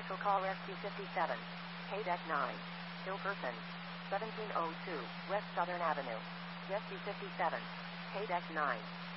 Special call Rescue 57. KDEC 9. Still person. 1702 West Southern Avenue. Rescue 57. KDEC 9.